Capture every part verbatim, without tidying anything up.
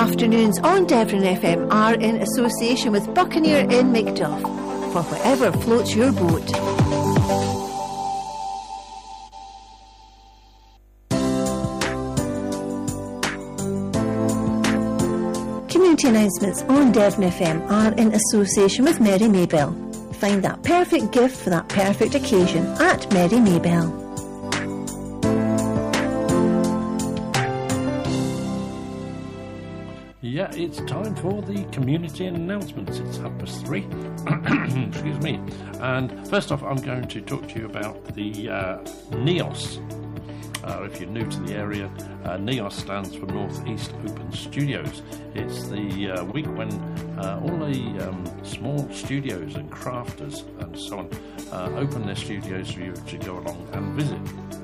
afternoons on Devon F M are in association with Buccaneer in Macduff for whatever floats your boat. Community announcements on Devon F M are in association with Mary Maybell. Find that perfect gift for that perfect occasion at Mary Maybell. Yeah, it's time for the community announcements. It's half past three. Excuse me. And first off, I'm going to talk to you about the uh, NEOS. Uh, if you're new to the area, uh, NEOS stands for North East Open Studios. It's the uh, week when uh, all the um, small studios and crafters and so on uh, open their studios for you to go along and visit.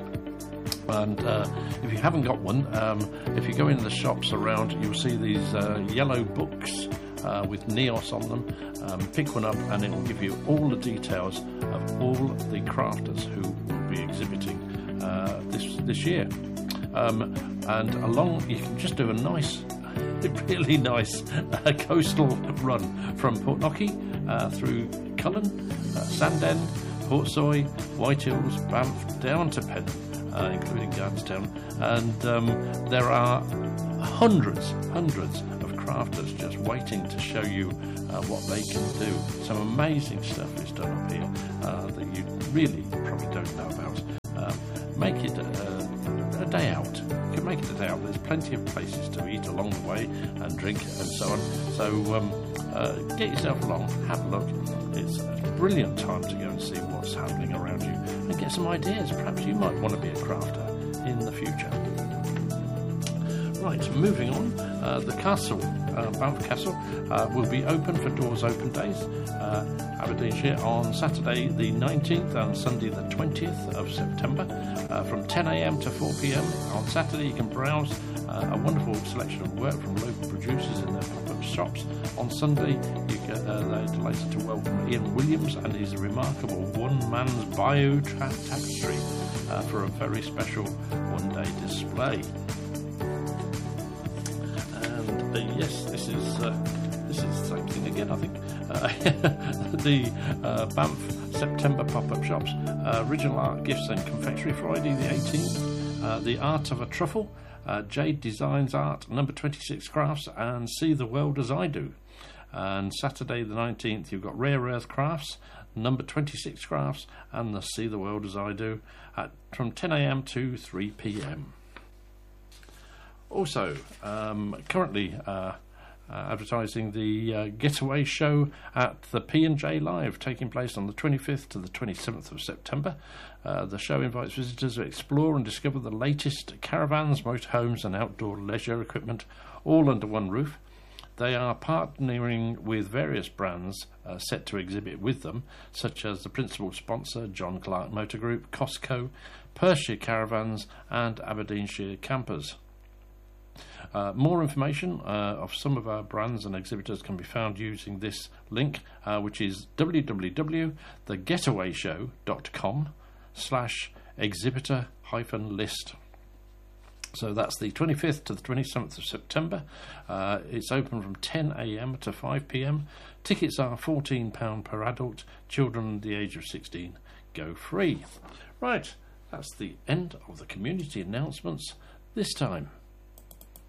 And uh, if you haven't got one, um, if you go in the shops around, you'll see these uh, yellow books uh, with NEOS on them. Um, pick one up and it will give you all the details of all the crafters who will be exhibiting uh, this this year. Um, and along, you can just do a nice, really nice uh, coastal run from Portnocky uh, through Cullen, uh, Sandend, Portsoy, Whitehills, Banff, down to Penn. Uh, including Gardstown, and um, there are hundreds, hundreds of crafters just waiting to show you uh, what they can do. Some amazing stuff is done up here uh, that you really probably don't know about. Um, make it a, a day out. You can make it a day out. There's plenty of places to eat along the way and drink and so on. So um, uh, get yourself along, have a look. It's a brilliant time to go and see what's happening around you and get some ideas. Perhaps you might want to be a crafter in the future. Right, moving on. Uh, the castle, uh, Banff Castle, uh, will be open for doors open days, uh, Aberdeenshire, on Saturday the nineteenth and Sunday the twentieth of September, uh, from ten a m to four p m. On Saturday you can browse uh, a wonderful selection of work from local producers in their pop-up shops. On Sunday you get, uh, they're delighted to welcome Ian Williams and his remarkable one-man's bio tra- tapestry uh, for a very special one-day display. And uh, yes, this is uh, this is the same thing again, I think. Uh, the uh, Banff September pop-up shops, uh, Original Art Gifts and Confectionery, Friday the eighteenth, uh, The Art of a Truffle, uh, Jade Designs Art, Number twenty-six Crafts, and See the World as I Do. And Saturday the nineteenth, you've got Rare Earth Crafts, Number twenty-six Crafts, and the See the World as I Do, at from ten a m to three p m. Also, um, currently uh, uh, advertising the uh, Getaway Show at the P and J Live, taking place on the twenty-fifth to the twenty-seventh of September. Uh, the show invites visitors to explore and discover the latest caravans, motorhomes and outdoor leisure equipment, all under one roof. They are partnering with various brands uh, set to exhibit with them, such as the principal sponsor, John Clark Motor Group, Costco, Perthshire Caravans and Aberdeenshire Campers. Uh, more information uh, of some of our brands and exhibitors can be found using this link, uh, which is w w w dot the getaway show dot com slash exhibitor hyphen list. So that's the twenty-fifth to the twenty-seventh of September. Uh, it's open from ten a m to five p m. Tickets are fourteen pounds per adult. Children under the age of sixteen go free. Right, that's the end of the community announcements this time.